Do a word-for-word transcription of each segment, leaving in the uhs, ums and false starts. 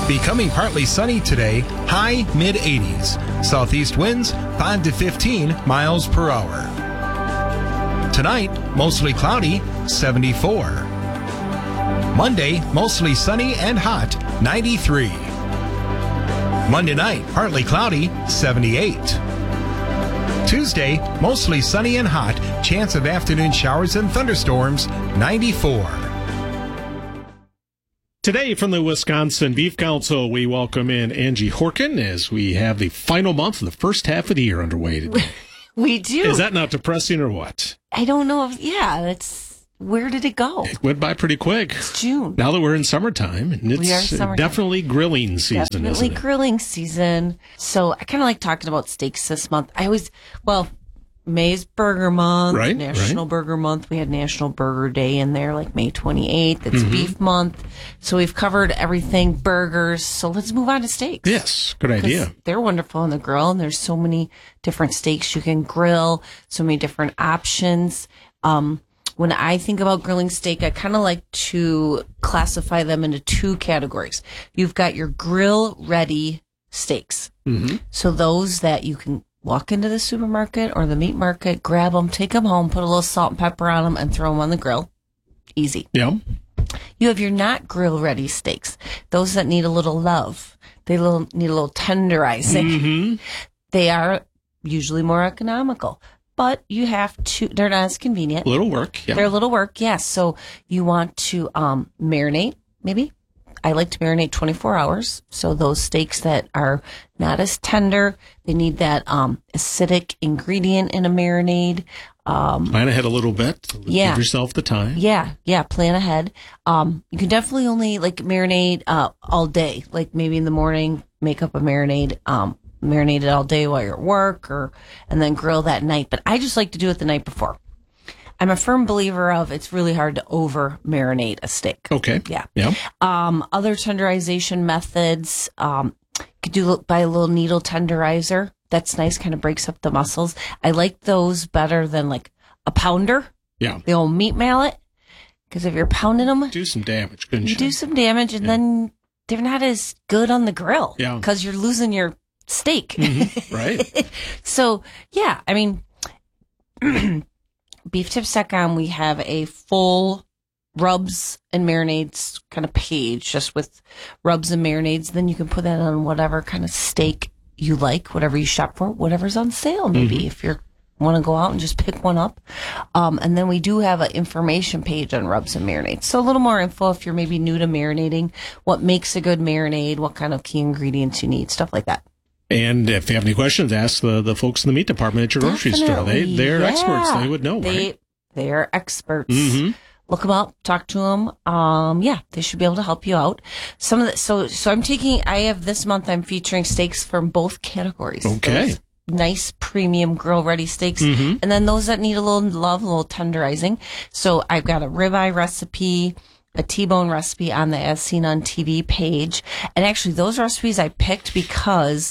Becoming partly sunny today, high mid eighties. Southeast winds five to fifteen miles per hour. Tonight, mostly cloudy, seventy-four. Monday, mostly sunny and hot, ninety-three. Monday night, partly cloudy, seventy-eight. Tuesday, mostly sunny and hot, chance of afternoon showers and thunderstorms, ninety-four. Today from the Wisconsin Beef Council, we welcome in Angie Horkin as we have the final month of the first half of the year underway today. We do. Is that not depressing or what? I don't know if, yeah, it's, where did it go? It went by pretty quick. It's June. Now that we're in summertime, and it's we are summertime. definitely grilling season, Definitely isn't it? grilling season. So I kind of like talking about steaks this month. I always, well, May's Burger Month, right, National right. Burger Month. We had National Burger Day in there, like May twenty-eighth. It's Mm-hmm. Beef Month. So we've covered everything, burgers. So let's move on to steaks. Yes, good idea. They're wonderful on the grill, and there's so many different steaks you can grill, so many different options. Um, when I think about grilling steak, I kind of like to classify them into two categories. You've got your grill-ready steaks. Mm-hmm. So those that you can walk into the supermarket or the meat market, grab them, take them home, put a little salt and pepper on them, and throw them on the grill. Easy. Yeah. You have your not grill-ready steaks. Those that need a little love. They little, need a little tenderizing. Mm-hmm. They are usually more economical. But you have to, they're not as convenient. Little work, yeah. They're a little work, yes. So you want to um, marinate, maybe. I like to marinate twenty-four hours. So those steaks that are not as tender, they need that um, acidic ingredient in a marinade. Um, Plan ahead a little bit. Yeah. Give yourself the time. yeah, yeah, plan ahead. Um, you can definitely only like marinate uh, all day. Like maybe in the morning, make up a marinade, um, marinate it all day while you're at work, or and then grill that night. But I just like to do it the night before. I'm a firm believer of it's really hard to over marinate a steak. Okay. Yeah. Yeah. Um, other tenderization methods, um, you could do buy a little needle tenderizer. That's nice, kind of breaks up the muscles. I like those better than like a pounder, Yeah. the old meat mallet, because if you're pounding them, Do some damage, couldn't you? you do some damage, and Yeah. then they're not as good on the grill. Yeah. Because you're losing your steak. Mhm. Right. So, yeah, I mean, Beef Tips dot com, we have a full rubs and marinades kind of page just with rubs and marinades. Then you can put that on whatever kind of steak you like, whatever you shop for, whatever's on sale, maybe, Mm-hmm. if you want to go out and just pick one up. Um, and then we do have an information page on rubs and marinades. So a little more info if you're maybe new to marinating, what makes a good marinade, what kind of key ingredients you need, stuff like that. And if you have any questions, ask the, the folks in the meat department at your grocery store. They, Definitely, they're yeah. experts. They would know, They, right? They're experts. Mm-hmm. Look them up, talk to them. Um, yeah, they should be able to help you out. Some of the, so, so I'm taking, I have this month, I'm featuring steaks from both categories. Okay. Those nice premium grill ready steaks. Mm-hmm. And then those that need a little love, a little tenderizing. So I've got a ribeye recipe, a T-bone recipe on the As Seen on T V page. And actually those recipes I picked because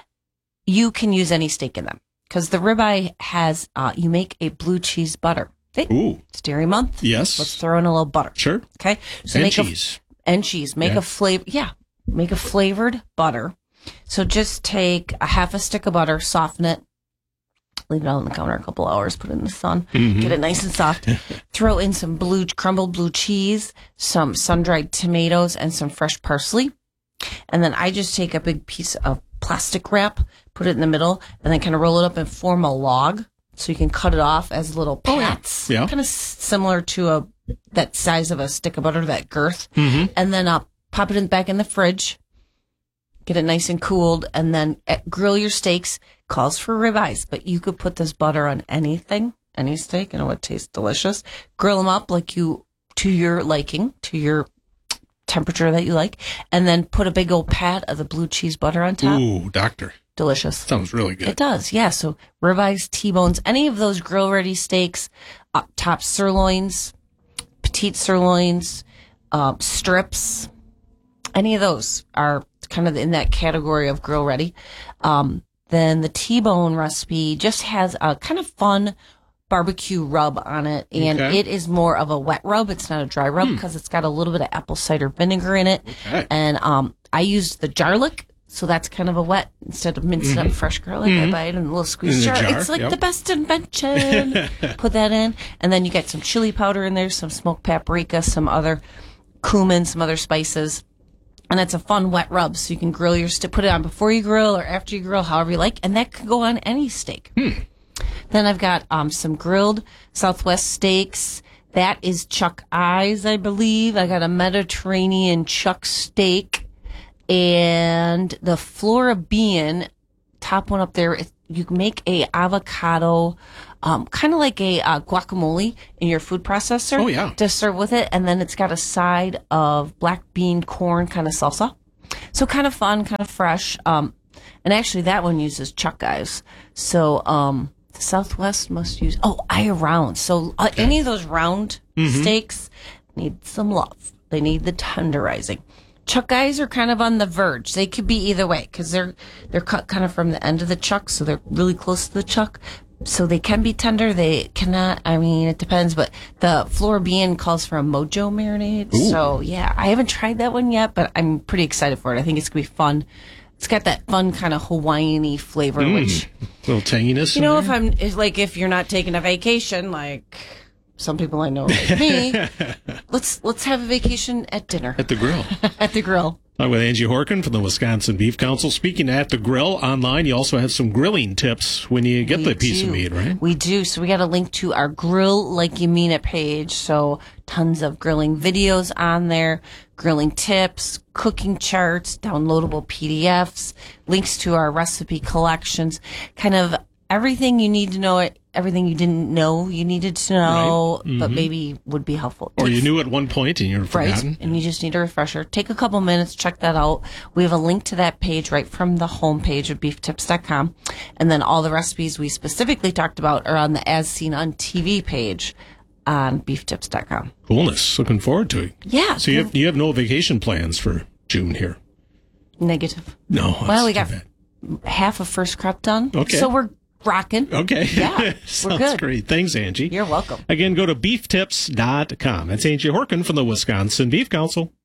you can use any steak in them. Because the ribeye has, uh, you make a blue cheese butter. Okay? Ooh. It's dairy month. Yes. Let's throw in a little butter. Sure. Okay. So And make cheese. A, and cheese. Make Yeah. a flavor. Yeah. Make a flavored butter. So just take a half a stick of butter, soften it, leave it out on the counter a couple hours, put it in the sun, Mhm. get it nice and soft. Throw in some blue, crumbled blue cheese, some sun-dried tomatoes, and some fresh parsley. And then I just take a big piece of plastic wrap, put it in the middle, and then kind of roll it up and form a log. So you can cut it off as little pats. Oh, yeah. Yeah. Kind of similar to a that size of a stick of butter, that girth. Mm-hmm. And then uh, pop it in back in the fridge. Get it nice and cooled, and then uh, grill your steaks. Calls for ribeyes, but you could put this butter on anything, any steak, and it would taste delicious. Grill them up like you, to your liking, to your temperature that you like, and then put a big old pat of the blue cheese butter on top. Ooh, doctor. Delicious. Sounds really good. It does, yeah. So ribeyes, T-bones, any of those grill-ready steaks, uh, top sirloins, petite sirloins, uh, strips, any of those are kind of in that category of grill-ready. Um, then the T-bone recipe just has a kind of fun barbecue rub on it, and Okay. it is more of a wet rub. It's not a dry rub because it's got a little bit of apple cider vinegar in it. Okay. And um, I used the garlic, so that's kind of a wet. Instead of mincing up fresh garlic, I buy it in a little squeeze In the jar. jar, It's like yep. the best invention. Put that in, and then you get some chili powder in there, some smoked paprika, some other cumin, some other spices. And it's a fun wet rub, so you can grill your steak, put it on before you grill or after you grill, however you like, and that can go on any steak. Hmm. Then I've got um, some grilled Southwest steaks. That is chuck eyes, I believe. I got a Mediterranean chuck steak, and the Floribian top one up there. It, you can make a avocado, um, kind of like a uh, guacamole in your food processor. Oh, yeah. To serve with it, and then it's got a side of black bean corn kind of salsa. So kind of fun, kind of fresh. Um, and actually, that one uses chuck eyes. So um, the Southwest must use oh eye round. So uh, any of those round steaks need some love. They need the tenderizing. Chuck eyes are kind of on the verge. They could be either way because they're they're cut kind of from the end of the chuck, so they're really close to the chuck. So they can be tender. They cannot. I mean, it depends. But the Floribian calls for a mojo marinade. Ooh. So yeah, I haven't tried that one yet, but I'm pretty excited for it. I think it's gonna be fun. It's got that fun kind of Hawaiian-y flavor, which A little tanginess. you in know, there. if I'm if, like if you're not taking a vacation, like some people I know like me, let's let's have a vacation at dinner At the grill. at the grill. I'm with Angie Horkin from the Wisconsin Beef Council. Speaking at the grill online, you also have some grilling tips when you get We the piece do. of meat, right? We do. So we got a link to our Grill Like You Mean It page. So tons of grilling videos on there, grilling tips, cooking charts, downloadable P D Fs, links to our recipe collections, kind of everything you need to know, everything you didn't know you needed to know, but maybe would be helpful. Or you Takes- knew at one point and you've Right, forgotten. and you just need a refresher. Take a couple minutes, check that out. We have a link to that page right from the homepage of beef tips dot com. And then all the recipes we specifically talked about are on the As Seen on T V page on beef tips dot com. Coolness. Looking forward to it. Yeah. So you have, you have no vacation plans for June here? Negative. No. Well, that's we too got bad. half of first crop done. Okay. So we're rocking. Okay. Yeah, we're Sounds good. great. Thanks, Angie. You're welcome. Again, go to beef tips dot com. That's Angie Horkin from the Wisconsin Beef Council.